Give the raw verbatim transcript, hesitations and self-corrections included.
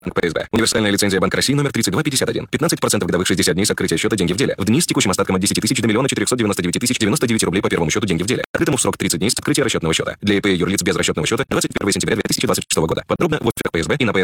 Банк ПСБ. Универсальная лицензия Банк России номер тридцать два пятьдесят один. пятнадцать процентов годовых шестьдесят дней с открытия счета, деньги в деле. В дни с текущим остатком от десяти тысяч до миллиона четырехсот девяноста девяти тысяч девяносто девять рублей по первому счету, деньги в деле. Открытому в срок тридцать дней с открытия расчетного счета. Для ИП и юрлиц без расчетного счета двадцать первого сентября две тысячи двадцать шестого года. Подробно в офисах ПСБ и на псб